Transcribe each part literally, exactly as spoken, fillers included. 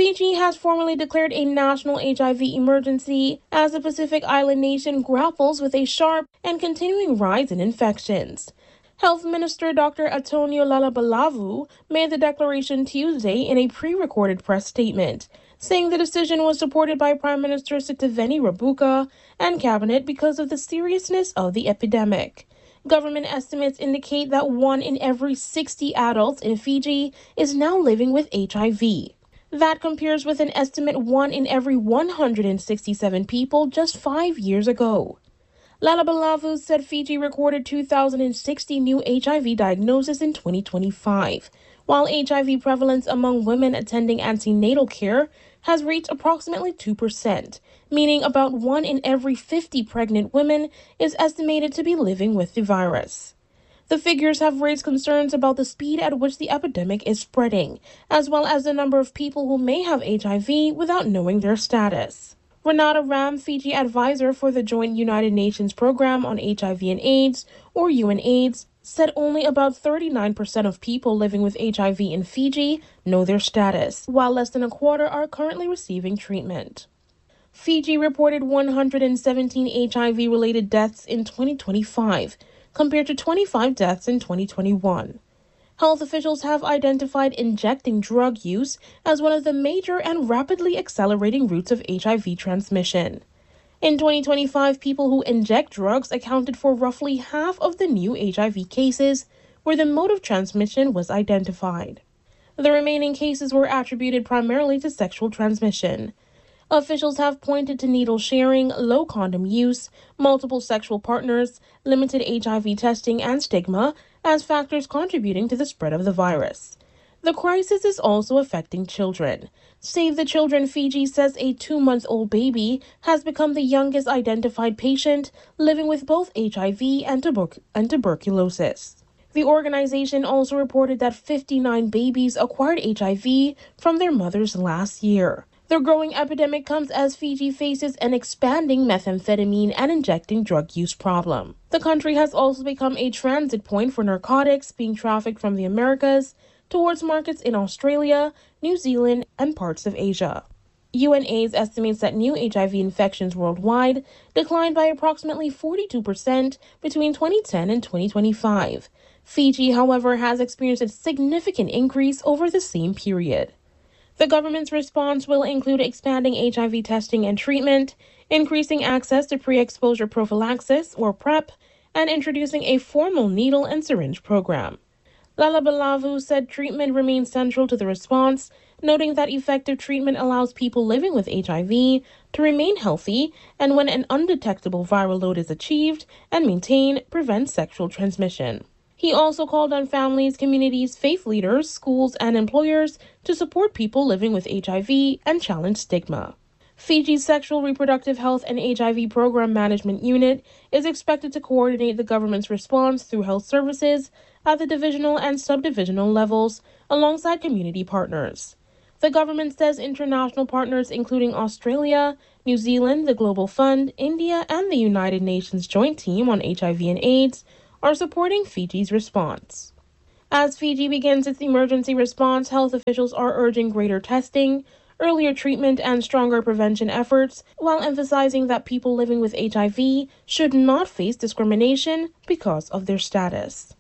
Fiji has formally declared a national H I V emergency as the Pacific Island nation grapples with a sharp and continuing rise in infections. Health Minister Doctor Antonio Lalabalavu made the declaration Tuesday in a pre-recorded press statement, saying the decision was supported by Prime Minister Sitiveni Rabuka and Cabinet because of the seriousness of the epidemic. Government estimates indicate that one in every sixty adults in Fiji is now living with H I V. That compares with an estimate one in every one hundred sixty-seven people just five years ago. Lalabalavu said Fiji recorded two thousand sixty new H I V diagnoses in twenty twenty-five, while H I V prevalence among women attending antenatal care has reached approximately two percent, meaning about one in every fifty pregnant women is estimated to be living with the virus. The figures have raised concerns about the speed at which the epidemic is spreading, as well as the number of people who may have H I V without knowing their status. Renata Ram, Fiji advisor for the Joint United Nations Program on H I V and AIDS, or UNAIDS, said only about thirty-nine percent of people living with H I V in Fiji know their status, while less than a quarter are currently receiving treatment. Fiji reported one hundred seventeen H I V-related deaths in twenty twenty-five, compared to twenty-five deaths in twenty twenty-one. Health officials have identified injecting drug use as one of the major and rapidly accelerating routes of H I V transmission. In twenty twenty-five, people who inject drugs accounted for roughly half of the new H I V cases where the mode of transmission was identified. The remaining cases were attributed primarily to sexual transmission. Officials have pointed to needle sharing, low condom use, multiple sexual partners, limited H I V testing, and stigma as factors contributing to the spread of the virus. The crisis is also affecting children. Save the Children Fiji says a two-month-old baby has become the youngest identified patient living with both H I V and, tuber- and tuberculosis. The organization also reported that fifty-nine babies acquired H I V from their mothers last year. The growing epidemic comes as Fiji faces an expanding methamphetamine and injecting drug use problem. The country has also become a transit point for narcotics being trafficked from the Americas towards markets in Australia, New Zealand, and parts of Asia. UNAIDS estimates that new H I V infections worldwide declined by approximately forty-two percent between twenty ten and twenty twenty-five. Fiji, however, has experienced a significant increase over the same period. The government's response will include expanding H I V testing and treatment, increasing access to pre-exposure prophylaxis, or PrEP, and introducing a formal needle and syringe program. Lalabalavu said treatment remains central to the response, noting that effective treatment allows people living with H I V to remain healthy and, when an undetectable viral load is achieved and maintained, prevent sexual transmission. He also called on families, communities, faith leaders, schools, and employers to support people living with H I V and challenge stigma. Fiji's Sexual Reproductive Health and H I V Program Management Unit is expected to coordinate the government's response through health services at the divisional and subdivisional levels alongside community partners. The government says international partners including Australia, New Zealand, the Global Fund, India, and the United Nations Joint Team on H I V and AIDS are supporting Fiji's response. As Fiji begins its emergency response, health officials are urging greater testing, earlier treatment, and stronger prevention efforts, while emphasizing that people living with H I V should not face discrimination because of their status.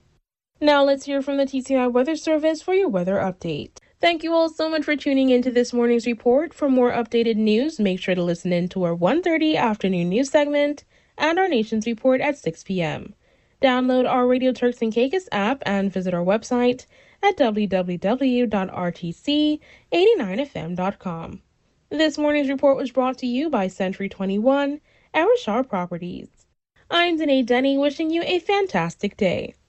Now let's hear from the T C I Weather Service for your weather update. Thank you all so much for tuning into this morning's report. For more updated news, make sure to listen in to our one thirty afternoon news segment and our Nation's Report at six p.m. Download our Radio Turks and Caicos app and visit our website at w w w dot r t c eight nine f m dot com. This morning's report was brought to you by Century twenty-one, Arishar Properties. I'm Danae Denny, wishing you a fantastic day.